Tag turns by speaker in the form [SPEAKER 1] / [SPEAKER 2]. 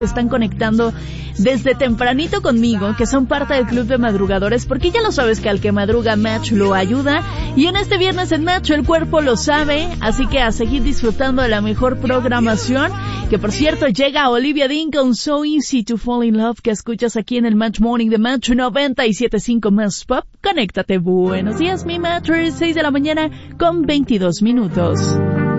[SPEAKER 1] están conectando desde tempranito conmigo, que son parte del club de madrugadores, porque ya lo sabes que al que madruga Match lo ayuda, y en este viernes en Match el cuerpo lo sabe, así que a seguir disfrutando de la mejor programación, que por cierto llega Olivia Dean con So Easy to Fall in Love, que escuchas aquí en el Match Morning de Match 97.5 Más Pop. Conéctate, buenos días mi Matchers, 6 de la mañana con 22 minutos.